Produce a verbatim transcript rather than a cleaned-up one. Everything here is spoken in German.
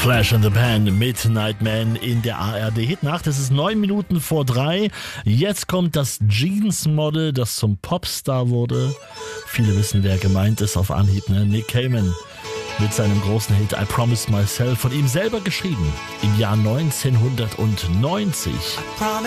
Flash in the Pan, Midnight Man in der A R D-Hitnacht. Es ist neun Minuten vor drei. Jetzt kommt das Jeans-Model, das zum Popstar wurde. Viele wissen, wer gemeint ist auf Anhieb, ne? Nick Cayman mit seinem großen Hit I Promised Myself, von ihm selber geschrieben, im Jahr neunzehnhundertneunzig.